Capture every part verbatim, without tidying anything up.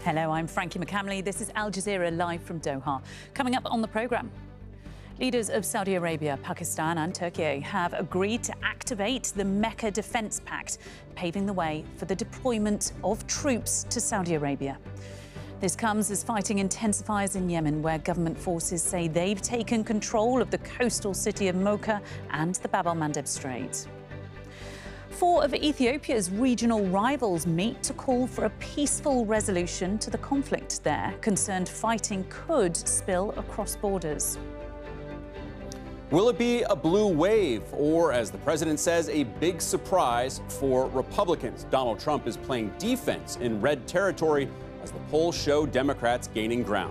Hello, I'm Frankie McCamley. This is Al Jazeera live from Doha. Coming up on the programme, leaders of Saudi Arabia, Pakistan and Turkey have agreed to activate the Mecca Defence Pact, paving the way for the deployment of troops to Saudi Arabia. This comes as fighting intensifies in Yemen, where government forces say they've taken control of the coastal city of Mocha and the Bab el-Mandeb Strait. Four of Ethiopia's regional rivals meet to call for a peaceful resolution to the conflict there, concerned fighting could spill across borders. Will it be a blue wave or, as the president says, a big surprise for Republicans? Donald Trump is playing defense in red territory as the polls show Democrats gaining ground.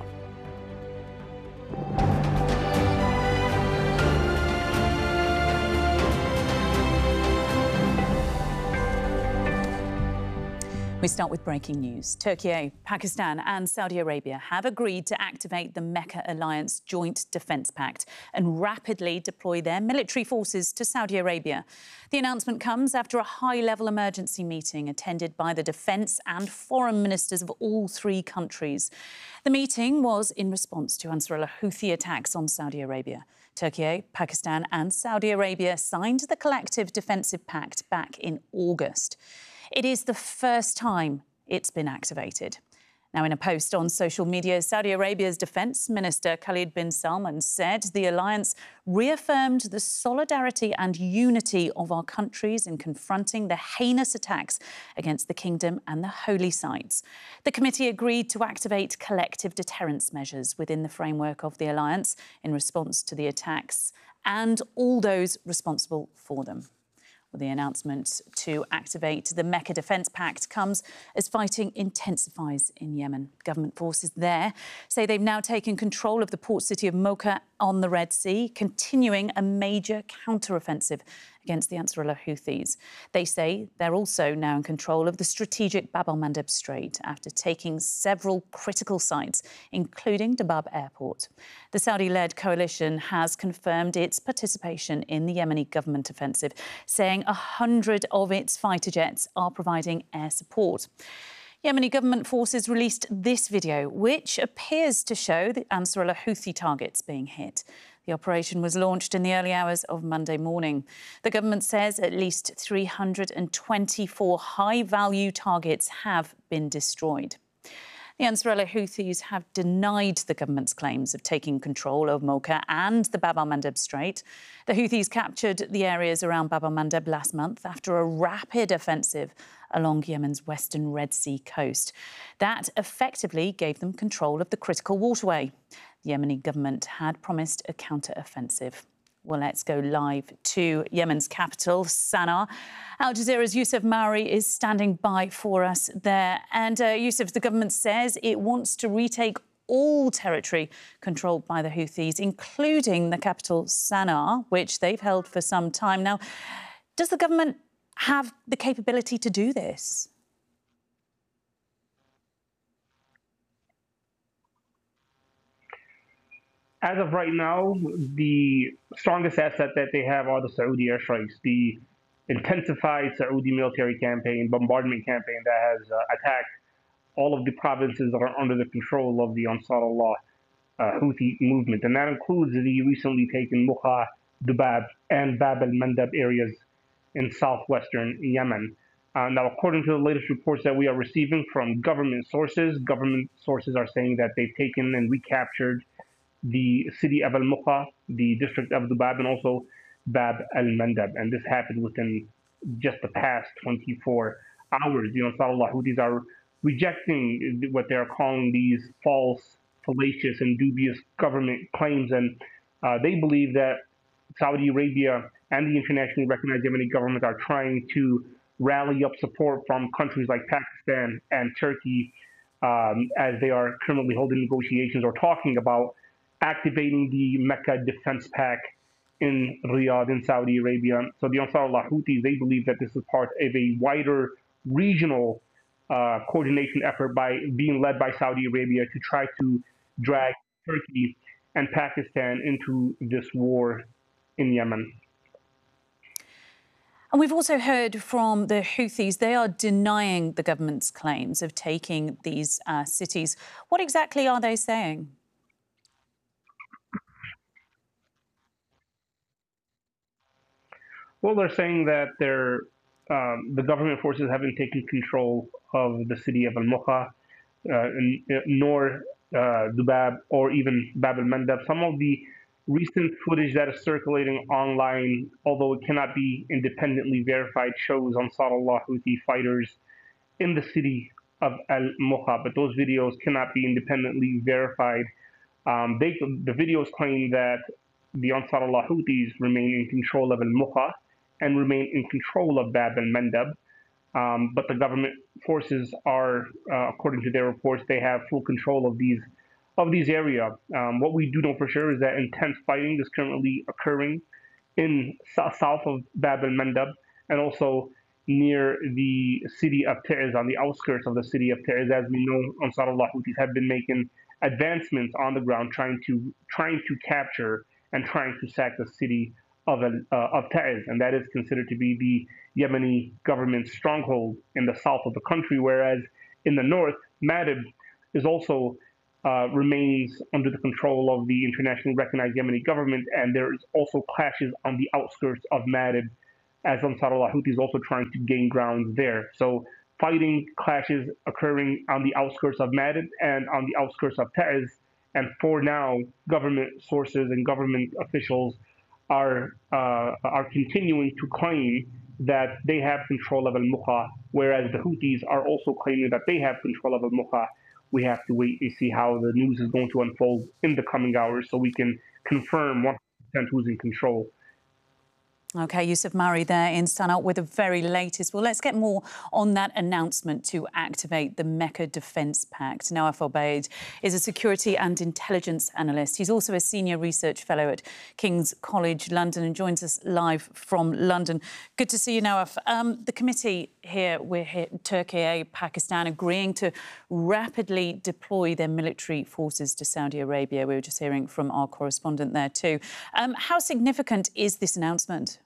We start with breaking news. Turkey, Pakistan and Saudi Arabia have agreed to activate the Mecca Alliance Joint Defence Pact and rapidly deploy their military forces to Saudi Arabia. The announcement comes after a high-level emergency meeting attended by the defence and foreign ministers of all three countries. The meeting was in response to Ansarullah Houthi attacks on Saudi Arabia. Turkey, Pakistan and Saudi Arabia signed the Collective Defensive Pact back in August. It is the first time it's been activated. Now, in a post on social media, Saudi Arabia's Defence Minister Khalid bin Salman said the alliance reaffirmed the solidarity and unity of our countries in confronting the heinous attacks against the kingdom and the holy sites. The committee agreed to activate collective deterrence measures within the framework of the alliance in response to the attacks and all those responsible for them. The announcement to activate the Mecca Defence Pact comes as fighting intensifies in Yemen. Government forces there say they've now taken control of the port city of Mocha on the Red Sea, continuing a major counter-offensive against the Ansarullah Houthis. They say they're also now in control of the strategic Bab el-Mandeb Strait after taking several critical sites, including Dabab Airport. The Saudi-led coalition has confirmed its participation in the Yemeni government offensive, saying a hundred of its fighter jets are providing air support. Yemeni government forces released this video, which appears to show the Ansarullah Houthi targets being hit. The operation was launched in the early hours of Monday morning. The government says at least three hundred twenty-four high-value targets have been destroyed. The Ansarullah Houthis have denied the government's claims of taking control of Mocha and the Bab el-Mandeb Strait. The Houthis captured the areas around Bab el-Mandeb last month after a rapid offensive along Yemen's western Red Sea coast. That effectively gave them control of the critical waterway. The Yemeni government had promised a counter-offensive. Well, let's go live to Yemen's capital, Sana'a. Al Jazeera's Yousef Mauri is standing by for us there. And uh, Yousef, the government says it wants to retake all territory controlled by the Houthis, including the capital, Sana'a, which they've held for some time now. Does the government have the capability to do this? As of right now, the strongest asset that they have are the Saudi airstrikes, the intensified Saudi military campaign, bombardment campaign that has uh, attacked all of the provinces that are under the control of the Ansarullah uh, Houthi movement. And that includes the recently taken Mocha, Dabab, and Bab el-Mandeb areas in southwestern Yemen. Uh, now, according to the latest reports that we are receiving from government sources, government sources are saying that they've taken and recaptured the city of Al-Mocha, the district of Dabab, and also Bab el-Mandeb. And this happened within just the past twenty-four hours. The Ansarullah Houthis are rejecting what they're calling these false, fallacious, and dubious government claims. And uh, they believe that Saudi Arabia and the internationally recognized Yemeni government are trying to rally up support from countries like Pakistan and Turkey um, as they are currently holding negotiations or talking about activating the Mecca Defense Pact in Riyadh in Saudi Arabia. So the Ansarullah Houthis, they believe that this is part of a wider regional uh, coordination effort by being led by Saudi Arabia to try to drag Turkey and Pakistan into this war in Yemen. And we've also heard from the Houthis. They are denying the government's claims of taking these uh, cities. What exactly are they saying? Well, they're saying that they're, um, the government forces haven't taken control of the city of Al-Mukha, uh, nor uh, Dubab, or even Bab al-Mandab. Some of the recent footage that is circulating online, although it cannot be independently verified, shows Ansar Allah Houthi fighters in the city of Al-Mukha, but those videos cannot be independently verified. Um, they, the videos claim that the Ansar Allah Houthis remain in control of Al-Mukha and remain in control of Bab al-Mandab. Um, but the government forces are, uh, according to their reports, they have full control of these of these areas. Um, what we do know for sure is that intense fighting is currently occurring in south of Bab al-Mandab and also near the city of Ta'iz, on the outskirts of the city of Ta'iz. As we know, Ansar Allah Houthis have been making advancements on the ground, trying to trying to capture and trying to sack the city of uh, of Ta'iz, and that is considered to be the Yemeni government's stronghold in the south of the country, whereas in the north, Ma'rib is also uh, remains under the control of the internationally recognized Yemeni government, and there is also clashes on the outskirts of Ma'rib, as Ansar Allah Houthi is also trying to gain ground there. So fighting clashes occurring on the outskirts of Ma'rib and on the outskirts of Ta'iz, and for now, government sources and government officials are uh, are continuing to claim that they have control of Al-Mukha, whereas the Houthis are also claiming that they have control of Al-Mukha. We have to wait and see how the news is going to unfold in the coming hours so we can confirm one hundred percent who's in control. OK, Yusuf Mari there in Sana'a with the very latest. Well, let's get more on that announcement to activate the Mecca Defence Pact. Nawaf Obaid is a security and intelligence analyst. He's also a senior research fellow at King's College London and joins us live from London. Good to see you, Nawaf. Um, the committee here, we're here, Turkey, Pakistan, agreeing to rapidly deploy their military forces to Saudi Arabia. We were just hearing from our correspondent there too. Um, how significant is this announcement?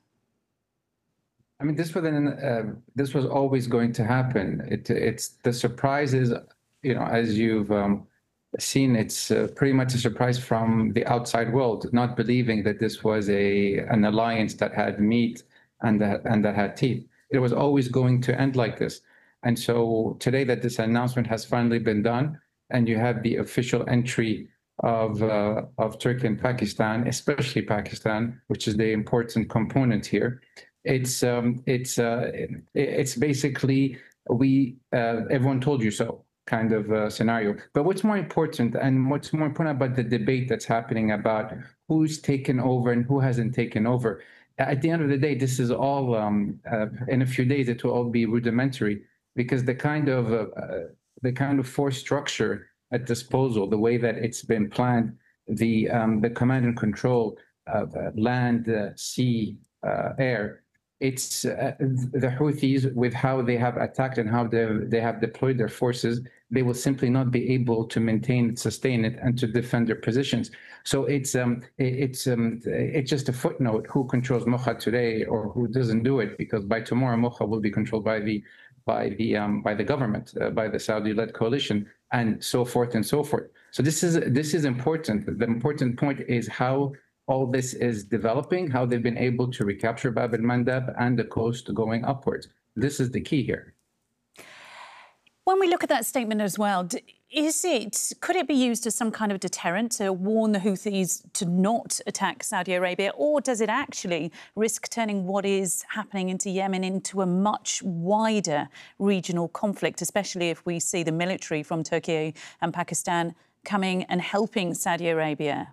I mean, this was an, uh, this was always going to happen. It, it's the surprise is, you know, as you've um, seen, it's uh, pretty much a surprise from the outside world, not believing that this was a an alliance that had meat and that and that had teeth. It was always going to end like this. And so today that this announcement has finally been done, and you have the official entry of uh, of Turkey and Pakistan, especially Pakistan, which is the important component here. It's um, it's uh, it's basically we uh, everyone told you so kind of uh, scenario. But what's more important, and what's more important about the debate that's happening about who's taken over and who hasn't taken over, at the end of the day, this is all um, uh, in a few days it will all be rudimentary, because the kind of uh, uh, the kind of force structure at disposal, the way that it's been planned, the um, the command and control of uh, land, uh, sea, uh, air. It's uh, the Houthis, with how they have attacked and how they they have deployed their forces, they will simply not be able to maintain, sustain it, and to defend their positions. So it's um it's um it's just a footnote who controls Mukha today or who doesn't do it, because by tomorrow Mukha will be controlled by the by the um by the government, uh, by the Saudi-led coalition, and so forth and so forth. So this is this is important. The important point is how all this is developing, how they've been able to recapture Bab al-Mandab and the coast going upwards. This is the key here. When we look at that statement as well, is it, could it be used as some kind of deterrent to warn the Houthis to not attack Saudi Arabia, or does it actually risk turning what is happening into Yemen into a much wider regional conflict, especially if we see the military from Turkey and Pakistan coming and helping Saudi Arabia?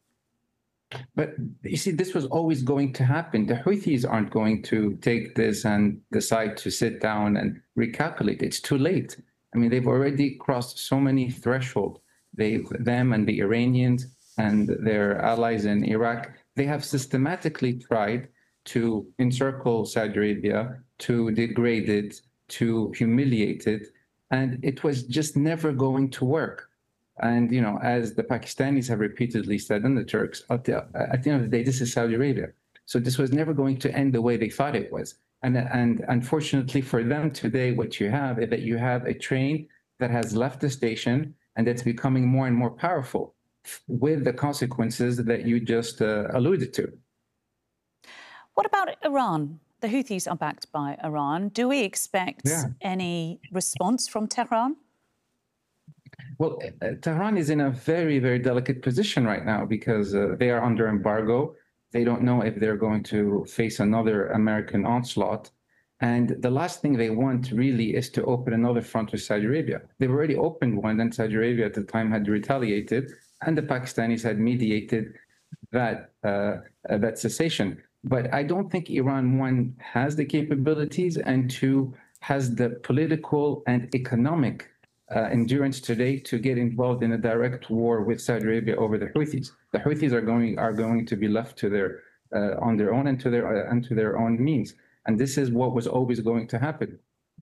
But you see, this was always going to happen. The Houthis aren't going to take this and decide to sit down and recalculate. It's too late. I mean, they've already crossed so many thresholds. They've, them and the Iranians and their allies in Iraq, they have systematically tried to encircle Saudi Arabia, to degrade it, to humiliate it, and it was just never going to work. And, you know, as the Pakistanis have repeatedly said, and the Turks, at the, at the end of the day, this is Saudi Arabia. So this was never going to end the way they thought it was. And, and unfortunately for them today, what you have is that you have a train that has left the station and that's becoming more and more powerful with the consequences that you just uh, alluded to. What about Iran? The Houthis are backed by Iran. Do we expect Yeah. any response from Tehran? Well, uh, Tehran is in a very, very delicate position right now because uh, they are under embargo. They don't know if they're going to face another American onslaught. And the last thing they want really is to open another front with Saudi Arabia. They've already opened one, and Saudi Arabia at the time had retaliated, and the Pakistanis had mediated that, uh, uh, that cessation. But I don't think Iran, one, has the capabilities, and two, has the political and economic uh, endurance today to get involved in a direct war with Saudi Arabia over the Houthis. The Houthis are going are going to be left to their uh, on their own and to their uh, and to their own means, and this is what was always going to happen.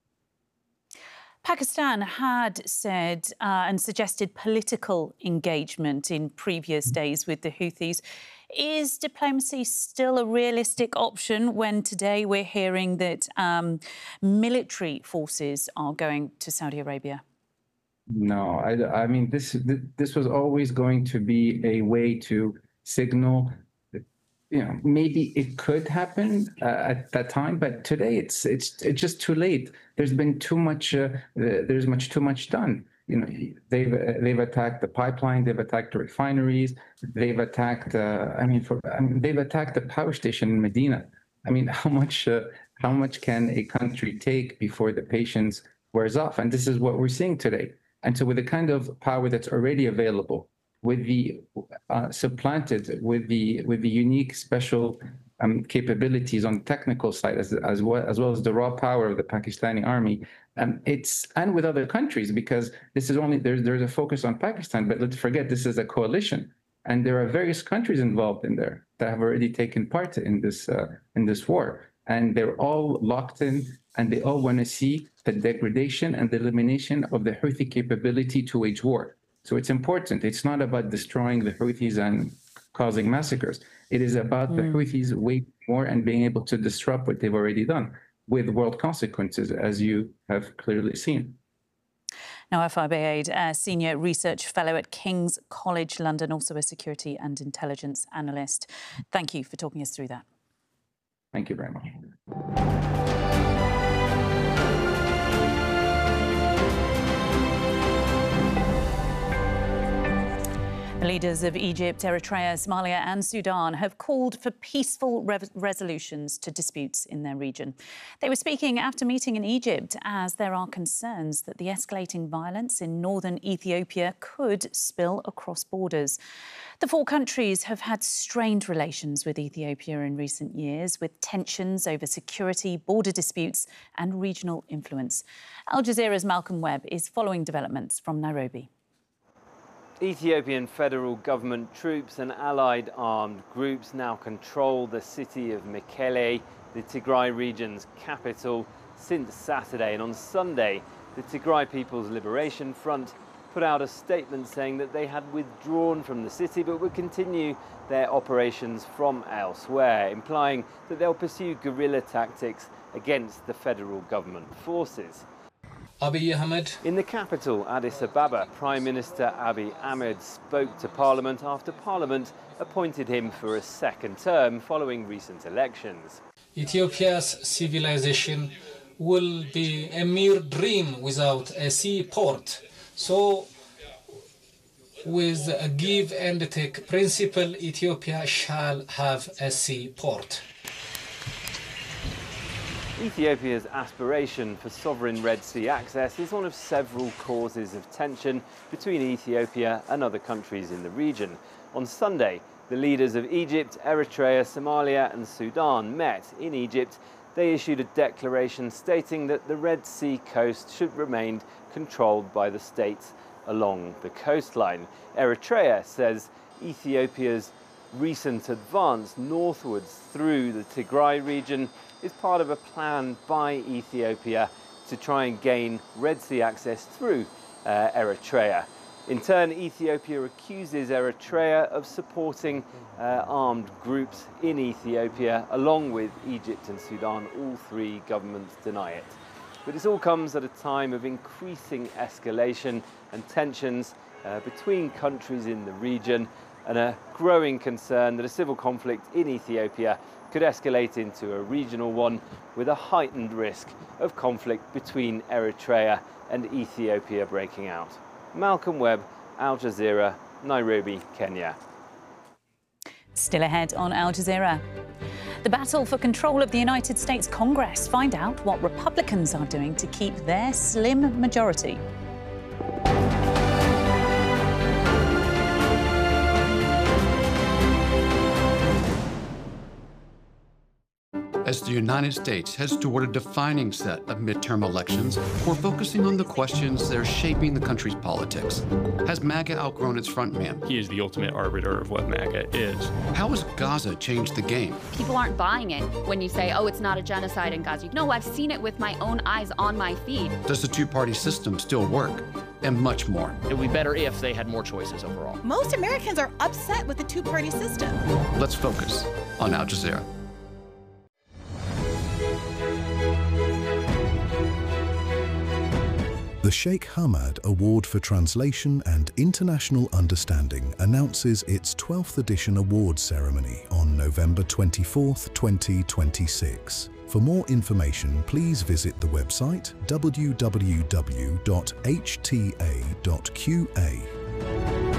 Pakistan had said uh, and suggested political engagement in previous days with the Houthis. Is diplomacy still a realistic option when today we're hearing that um, military forces are going to Saudi Arabia? No, I, I mean, this this was always going to be a way to signal that, you know, maybe it could happen uh, at that time, but today it's it's it's just too late. There's been too much. Uh, there's much too much done. You know, they've they've attacked the pipeline, they've attacked the refineries, they've attacked. Uh, I mean, for I mean, they've attacked the power station in Medina. I mean, how much uh, how much can a country take before the patience wears off? And this is what we're seeing today. And so with the kind of power that's already available, with the uh, supplanted, with the with the unique special um, capabilities on the technical side, as as well as well as the raw power of the Pakistani army, um, it's and with other countries, because this is only there's there's a focus on Pakistan, but let's forget this is a coalition, and there are various countries involved in there that have already taken part in this uh, in this war, and they're all locked in. And they all want to see the degradation and the elimination of the Houthi capability to wage war. So it's important. It's not about destroying the Houthis and causing massacres. It is about mm. the Houthis waging war and being able to disrupt what they've already done with world consequences, as you have clearly seen. Nawaf Abeid, a senior research fellow at King's College London, also a security and intelligence analyst. Thank you for talking us through that. Thank you very much. The leaders of Egypt, Eritrea, Somalia and Sudan have called for peaceful re resolutions to disputes in their region. They were speaking after meeting in Egypt as there are concerns that the escalating violence in northern Ethiopia could spill across borders. The four countries have had strained relations with Ethiopia in recent years, with tensions over security, border disputes and regional influence. Al Jazeera's Malcolm Webb is following developments from Nairobi. Ethiopian federal government troops and allied armed groups now control the city of Mekelle, the Tigray region's capital, since Saturday. And on Sunday, the Tigray People's Liberation Front put out a statement saying that they had withdrawn from the city but would continue their operations from elsewhere, implying that they'll pursue guerrilla tactics against the federal government forces. Abiy Ahmed. In the capital, Addis Ababa, Prime Minister Abiy Ahmed spoke to Parliament after Parliament appointed him for a second term following recent elections. Ethiopia's civilization will be a mere dream without a seaport. So, with a give and take principle, Ethiopia shall have a seaport. Ethiopia's aspiration for sovereign Red Sea access is one of several causes of tension between Ethiopia and other countries in the region. On Sunday, the leaders of Egypt, Eritrea, Somalia and Sudan met in Egypt. They issued a declaration stating that the Red Sea coast should remain controlled by the states along the coastline. Eritrea says Ethiopia's recent advance northwards through the Tigray region is part of a plan by Ethiopia to try and gain Red Sea access through uh, Eritrea. In turn, Ethiopia accuses Eritrea of supporting uh, armed groups in Ethiopia, along with Egypt and Sudan. All three governments deny it. But this all comes at a time of increasing escalation and tensions uh, between countries in the region, and a growing concern that a civil conflict in Ethiopia could escalate into a regional one, with a heightened risk of conflict between Eritrea and Ethiopia breaking out. Malcolm Webb, Al Jazeera, Nairobi, Kenya. Still ahead on Al Jazeera. The battle for control of the United States Congress. Find out what Republicans are doing to keep their slim majority. As the United States heads toward a defining set of midterm elections, we're focusing on the questions that are shaping the country's politics. Has MAGA outgrown its frontman? He is the ultimate arbiter of what MAGA is. How has Gaza changed the game? People aren't buying it when you say, oh, it's not a genocide in Gaza. No, I've seen it with my own eyes on my feed. Does the two-party system still work? And much more. It would be better if they had more choices overall. Most Americans are upset with the two-party system. Let's focus on Al Jazeera. The Sheikh Hamad Award for Translation and International Understanding announces its twelfth edition awards ceremony on November twenty-fourth, twenty twenty-six. For more information, please visit the website w w w dot h t a dot q a.